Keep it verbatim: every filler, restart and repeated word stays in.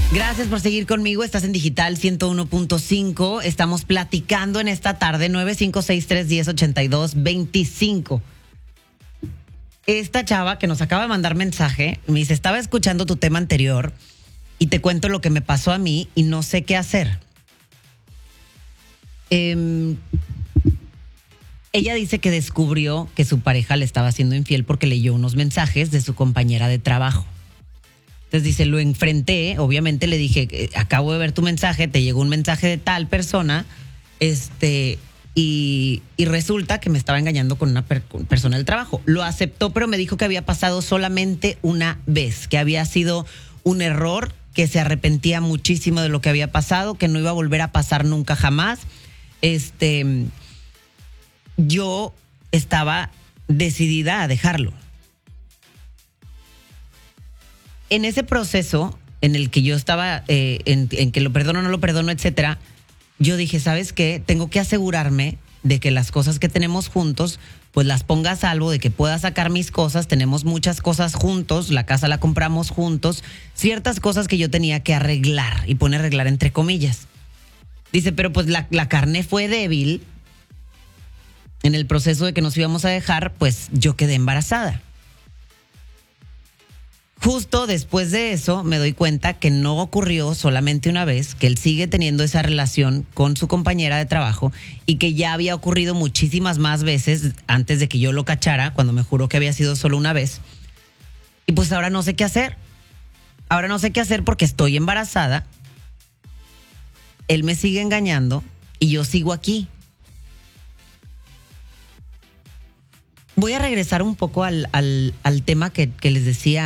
Gracias por seguir conmigo. Estás en Digital ciento uno punto cinco. Estamos platicando en esta tarde. Nueve cinco seis tres uno cero ocho dos dos cinco. Esta chava que nos acaba de mandar mensaje me dice: estaba escuchando tu tema anterior y te cuento lo que me pasó a mí y no sé qué hacer. Eh, ella dice que descubrió que su pareja le estaba siendo infiel porque leyó unos mensajes de su compañera de trabajo. Entonces dice, lo enfrenté, obviamente le dije, acabo de ver tu mensaje, te llegó un mensaje de tal persona, este, y, y resulta que me estaba engañando con una per, con persona del trabajo. Lo aceptó, pero me dijo que había pasado solamente una vez, que había sido un error, que se arrepentía muchísimo de lo que había pasado, que no iba a volver a pasar nunca jamás. Este, yo estaba decidida a dejarlo. En ese proceso en el que yo estaba, eh, en, en que lo perdono, no lo perdono, etcétera, yo dije, ¿sabes qué? Tengo que asegurarme de que las cosas que tenemos juntos, pues las ponga a salvo, de que pueda sacar mis cosas. Tenemos muchas cosas juntos, la casa la compramos juntos, ciertas cosas que yo tenía que arreglar, y pone arreglar entre comillas. Dice, pero pues la, la carne fue débil. En el proceso de que nos íbamos a dejar, pues yo quedé embarazada. Justo después de eso me doy cuenta que no ocurrió solamente una vez, que él sigue teniendo esa relación con su compañera de trabajo y que ya había ocurrido muchísimas más veces antes de que yo lo cachara, cuando me juró que había sido solo una vez. Y pues ahora no sé qué hacer. Ahora no sé qué hacer porque estoy embarazada. Él me sigue engañando y yo sigo aquí. Voy a regresar un poco al, al, al tema que, que les decía